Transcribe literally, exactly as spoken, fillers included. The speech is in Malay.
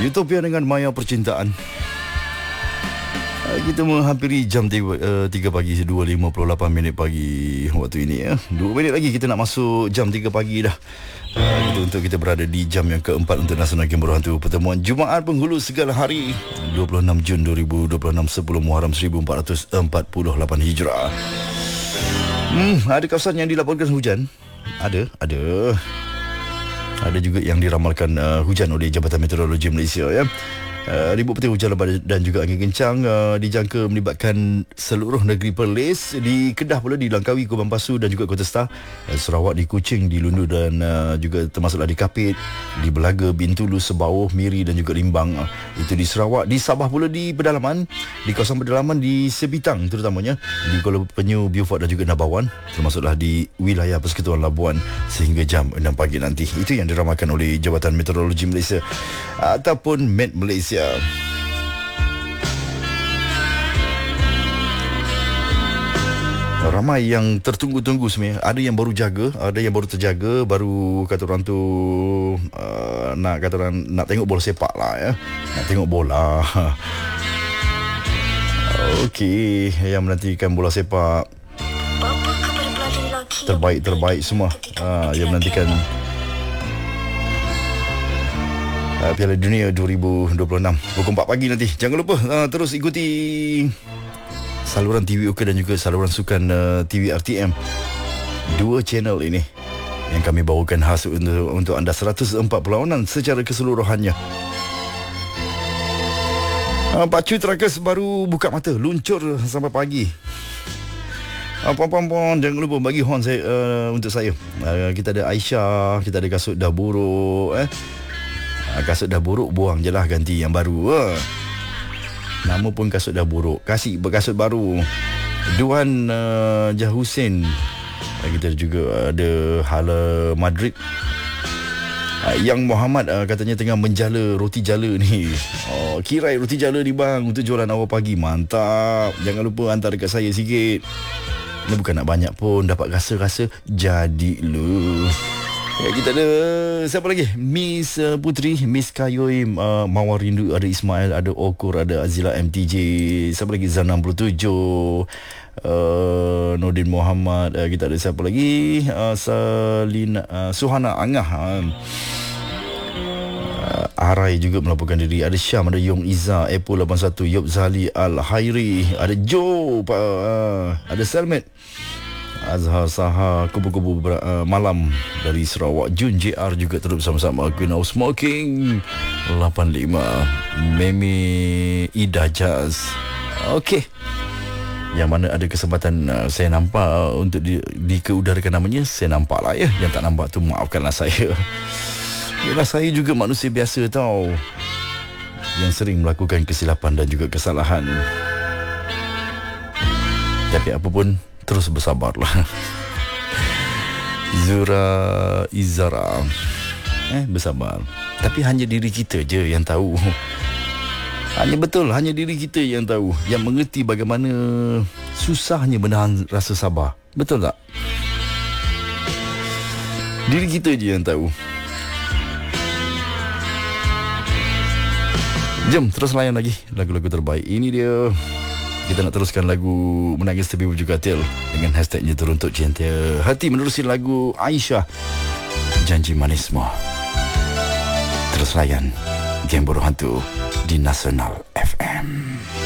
Utopia dengan Maya Percintaan. Kita menghampiri jam tiga pagi, dua lima puluh lapan minit pagi waktu ini ya. dua minit lagi kita nak masuk jam tiga pagi dah. Uh, itu untuk kita berada di jam yang keempat untuk Nasional Game Berhantu Pertemuan Jumaat Penghulu Segala Hari dua puluh enam Jun dua ribu dua puluh enam, sepuluh Muharram seribu empat ratus empat puluh lapan Hijrah. Hmm, ada kawasan yang dilaporkan hujan. Ada, ada. Ada juga yang diramalkan uh, hujan oleh Jabatan Meteorologi Malaysia ya. Uh, ribut petir hujan lebat dan juga angin kencang uh, dijangka melibatkan seluruh negeri Perlis. Di Kedah pula, di Langkawi, Kubang Pasu dan juga Kota Star, uh, Sarawak, di Kuching, di Lundu dan uh, juga termasuklah di Kapit, di Belaga, Bintulu, Sebauh, Miri dan juga Limbang. Uh, itu di Sarawak. Di Sabah pula, di pedalaman, di kawasan pedalaman di Sebitang terutamanya, di Kuala Penyu, Beaufort dan juga Nabawan, termasuklah di wilayah Persekutuan Labuan sehingga jam enam pagi nanti. Itu yang diramalkan oleh Jabatan Meteorologi Malaysia ataupun Met Malaysia. Ramai yang tertunggu-tunggu sebenarnya. Ada yang baru jaga, ada yang baru terjaga, baru kata orang tu uh, nak kata orang nak tengok bola sepak lah ya. Nak tengok bola. Okey, yang menantikan bola sepak terbaik-terbaik semua. Uh, yang menantikan Uh, Piala Dunia dua ribu dua puluh enam pukul empat pagi nanti. Jangan lupa uh, terus ikuti saluran T V OK dan juga saluran sukan uh, T V R T M. Dua channel ini yang kami bawakan khas untuk, untuk anda seratus empat perlawanan secara keseluruhannya. uh, Pak Cu Terakas baru buka mata, luncur sampai pagi. uh, Puan-puan, jangan lupa bagi horn saya, uh, untuk saya. uh, Kita ada Aisyah, kita ada kasut dah buruk eh. Kasut dah buruk, buang je lah, ganti yang baru. uh. Nama pun kasut dah buruk, kasih berkasut baru. Duan uh, Jah Hussein, uh, kita juga ada Hala Madrid. uh, Yang Muhammad uh, katanya tengah menjala roti jala ni. Oh, kirai roti jala ni bang untuk jualan awal pagi. Mantap. Jangan lupa hantar dekat saya sikit. Ini bukan nak banyak pun, dapat rasa-rasa jadi lu. Ya, kita ada siapa lagi? Miss uh, Putri, Miss Kayoim, uh, Mawar Rindu, ada Ismail, ada Okur, ada Azila M T J. Siapa lagi? Zan enam puluh tujuh, uh, Nordin Muhammad. uh, Kita ada siapa lagi? uh, Salina, uh, Suhana Angah, uh, Arai juga melaporkan diri. Ada Syam, ada Yong Iza, Apple lapan satu, Yop Zali Al Hairi, ada Joe, uh, ada Selmet, Azhar Saha, kubu-kubu uh, malam dari Sarawak. Jun J R juga terus bersama-sama. Queen of Smoking lapan lima, Memi Ida Jazz. Okey, yang mana ada kesempatan uh, saya nampak uh, untuk di, dikeudarakan namanya, saya nampak lah ya. Yang tak nampak tu maafkanlah saya. Yalah, saya juga manusia biasa tau, yang sering melakukan kesilapan dan juga kesalahan. Tapi apa pun, terus bersabarlah. Zura Izara, Eh bersabar. Tapi hanya diri kita je yang tahu. Hanya betul, hanya diri kita yang tahu, yang mengerti bagaimana susahnya menahan rasa sabar. Betul tak? Diri kita je yang tahu. Jom terus layan lagi lagu-lagu terbaik. Ini dia. Kita nak teruskan lagu Menangis Tapi Baju Katil dengan hashtagnya Teruntuk Cinta Hati, menerusi lagu Aisyah, Janji Manismu. Terus layan Game Berhantu di Nasional F M.